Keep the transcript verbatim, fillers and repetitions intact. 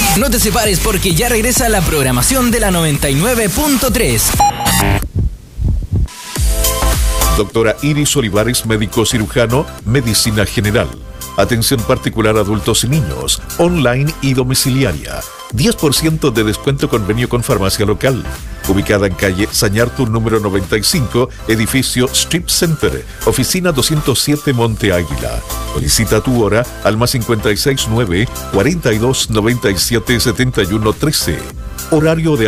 No te separes porque ya regresa la programación de la noventa y nueve punto tres. Doctora Iris Olivares, médico cirujano, Medicina General. Atención particular a adultos y niños, online y domiciliaria. diez por ciento de descuento convenio con farmacia local. Ubicada en calle Sañartu número noventa y cinco, edificio Strip Center, oficina doscientos siete Monte Águila. Solicita tu hora al más cincuenta y seis nueve, cuarenta y dos, noventa y siete, setenta y uno, trece. Horario de